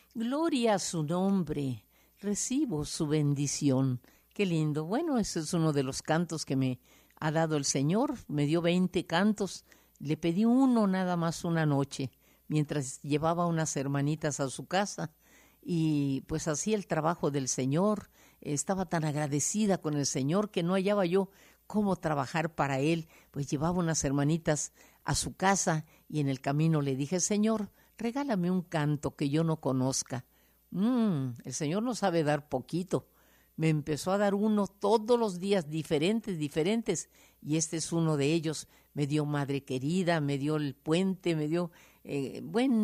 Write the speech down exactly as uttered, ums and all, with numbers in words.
Gloria a su nombre, recibo su bendición. Qué lindo. Bueno, ese es uno de los cantos que me ha dado el Señor. Me dio veinte cantos. Le pedí uno nada más una noche, mientras llevaba unas hermanitas a su casa. Y pues hacía el trabajo del Señor. Estaba tan agradecida con el Señor que no hallaba yo cómo trabajar para Él. Pues llevaba unas hermanitas a su casa y en el camino le dije, Señor, regálame un canto que yo no conozca. Mm, el Señor no sabe dar poquito. Me empezó a dar uno todos los días, diferentes, diferentes, y este es uno de ellos. Me dio Madre Querida, me dio El Puente, me dio, eh, bueno,